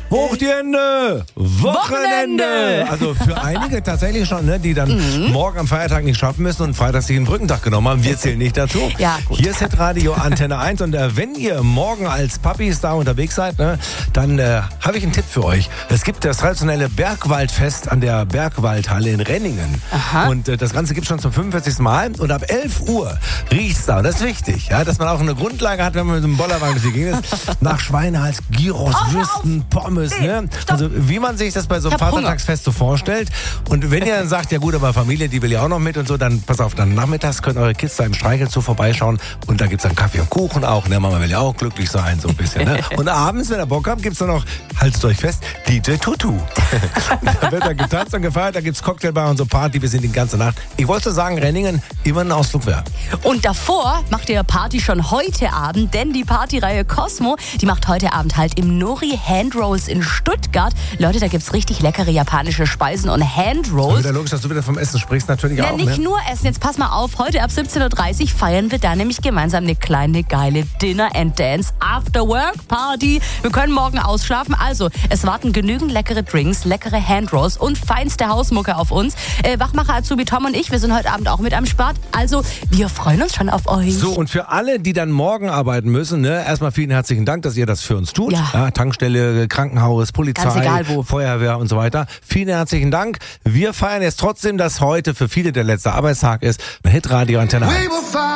Hoch die Hände! Wochenende! Also für einige tatsächlich schon, ne, die dann morgen am Feiertag nicht schaffen müssen und freitags sich den Brückentag genommen haben. Wir zählen nicht dazu. Ja, gut. Hier ist Hitradio Antenne 1 und wenn ihr morgen als Papis da unterwegs seid, ne, dann habe ich einen Tipp für euch. Es gibt das traditionelle Bergwaldfest an der Bergwaldhalle in Renningen. Aha. Und das Ganze gibt es schon zum 45. Mal und ab 11 Uhr riecht's da. Und das ist wichtig, ja, dass man auch eine Grundlage hat, wenn man mit einem Bollerwagen durch die Gegend ist. Nach Schweinehals, Gyros, Würsten, Pommes. Ne? Also wie man sich das bei so einem Vatertagsfest so vorstellt. Und wenn ihr dann sagt, ja gut, aber Familie, die will ja auch noch mit und so, dann pass auf, dann nachmittags können eure Kids da im Streichelzoo vorbeischauen und da gibt's dann Kaffee und Kuchen auch. Ne? Mama will ja auch glücklich sein, so ein bisschen. Ne? Und abends, wenn ihr Bock habt, gibt's dann noch, haltet euch fest, DJ Tutu. Da wird dann getanzt und gefeiert, da gibt's Cocktailbar und so Party bis in die ganze Nacht. Ich wollte sagen, Renningen immer ein Ausflug wert. Und davor macht ihr Party schon heute Abend, denn die Partyreihe Cosmo, die macht heute Abend halt im Nori Handrolls in Stuttgart. Leute, da gibt's richtig leckere japanische Speisen und Handrolls. Wieder logisch, dass du wieder vom Essen sprichst, natürlich auch. Nicht nur Essen, jetzt pass mal auf, heute ab 17.30 Uhr feiern wir da nämlich gemeinsam eine kleine geile Dinner and Dance After Work Party. Wir können morgen ausschlafen, also es warten genügend leckere Drinks, leckere Handrolls und feinste Hausmucke auf uns. Wachmacher Azubi Tom und ich, wir sind heute Abend auch mit am Start, also wir freuen uns schon auf euch. So, und für alle, die dann morgen arbeiten müssen, ne, erstmal vielen herzlichen Dank, dass ihr das für uns tut. Ja, Tankstelle, Krankenhaus, Polizei, ganz egal wo. Feuerwehr und so weiter. Vielen herzlichen Dank. Wir feiern jetzt trotzdem, dass heute für viele der letzte Arbeitstag ist. Hitradio Antenne 1.